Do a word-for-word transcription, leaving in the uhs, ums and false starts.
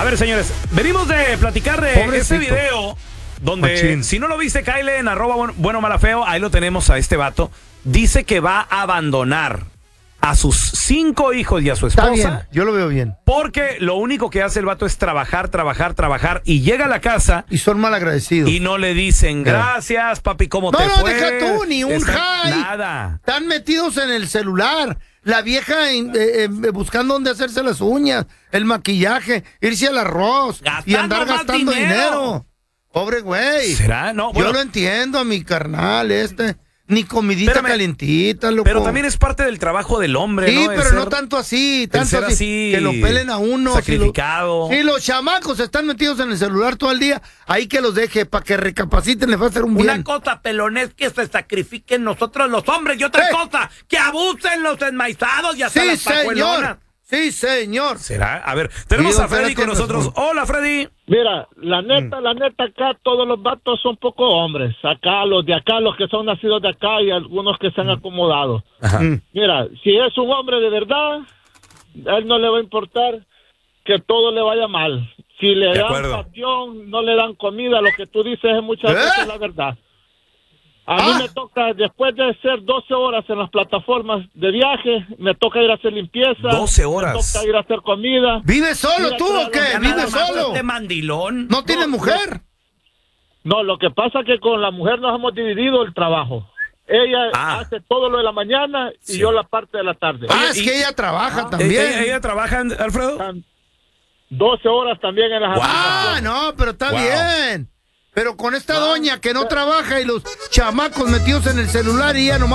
ver, señores, venimos de platicar de Pobrecito. ese video donde, Machín. si no lo viste, Kyle, en arroba bueno, bueno, mala, feo, ahí lo tenemos a este vato. Dice que va a abandonar a sus cinco hijos y a su Está bien, esposa yo lo veo bien. porque lo único que hace el vato es trabajar, trabajar, trabajar y llega a la casa Y son mal agradecidos. y no le dicen gracias, papi, ¿cómo No, te no, fue? deja tú, ni un Están- hi. Nada. Están metidos en el celular. La vieja eh, eh, buscando dónde hacerse las uñas, el maquillaje, irse al arroz y Gastando andar más gastando dinero. dinero. Pobre güey. ¿Será? No, bueno. Yo lo entiendo a mi carnal este. Ni comidita Espérame, calientita, loco. Pero también es parte del trabajo del hombre, Sí, ¿no? El pero ser- no tanto así, el tanto ser así, así, que lo pelen a uno. sacrificado. Si, lo- si los chamacos están metidos en el celular todo el día, ahí que los deje para que recapaciten, les va a hacer un bien. Una cosa, pelón, es que se sacrifiquen nosotros los hombres, y otra ¡Eh! cosa, que abusen los enmaizados y hasta Sí, las pajuelonas. señor. Sí, señor. ¿Será? A ver, tenemos Digo, a Freddy espérate, con nosotros. razón. Hola, Freddy. Mira, la neta, la neta, acá todos los vatos son poco hombres. Acá, los de acá, los que son nacidos de acá y algunos que se han acomodado. Ajá. Mm. Mira, si es un hombre de verdad, a él no le va a importar que todo le vaya mal. Si le De dan acuerdo. pasión, no le dan comida, lo que tú dices es muchas ¿Eh? veces la verdad. A Ah. mí me toca, después de ser doce horas en las plataformas de viaje, me toca ir a hacer limpieza. doce horas. Me toca ir a hacer comida. ¿Vives solo Mira, tú claro, o qué? ya ¿Vives Nada más solo? este mandilón. ¿No tienes No, mujer? No, lo que pasa es que con la mujer nos hemos dividido el trabajo. Ella Ah. hace todo lo de la mañana y Sí. yo la parte de la tarde. Ah, Oye, es y- que ella trabaja ¿E- también. ¿Ella, ella trabaja, Alfredo? Están doce horas también en las Wow. Ah, no, pero está Wow. bien. Pero con esta doña que no trabaja y los chamacos metidos en el celular y ella nomás